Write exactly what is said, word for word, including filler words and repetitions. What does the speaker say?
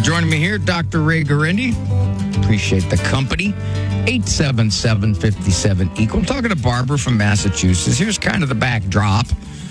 joining me here, Doctor Ray Guarendi. Appreciate the company. eight seven seven, five seven, equal. I'm talking to Barbara from Massachusetts. Here's kind of the backdrop.